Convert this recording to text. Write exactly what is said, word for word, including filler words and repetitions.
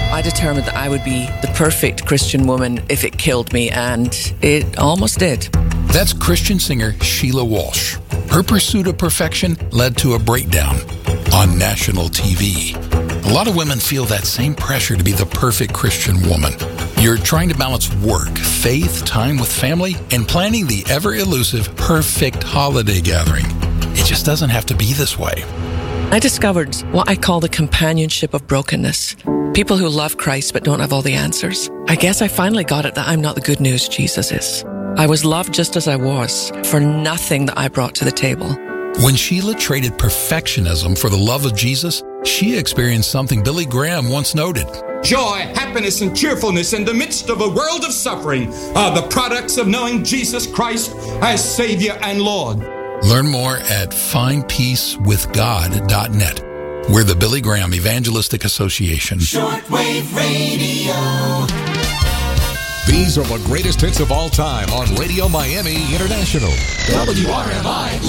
I determined that I would be the perfect Christian woman if it killed me, and it almost did. That's Christian singer Sheila Walsh. Her pursuit of perfection led to a breakdown on national T V. A lot of women feel that same pressure to be the perfect Christian woman. You're trying to balance work, faith, time with family, and planning the ever-elusive perfect holiday gathering. It just doesn't have to be this way. I discovered what I call the companionship of brokenness. People who love Christ but don't have all the answers. I guess I finally got it that I'm not the good news Jesus is. I was loved just as I was, for nothing that I brought to the table. When Sheila traded perfectionism for the love of Jesus, she experienced something Billy Graham once noted. Joy, happiness, and cheerfulness in the midst of a world of suffering are the products of knowing Jesus Christ as Savior and Lord. Learn more at find peace with god dot net. We're the Billy Graham Evangelistic Association. Shortwave Radio. These are the greatest hits of all time on Radio Miami International. W R M I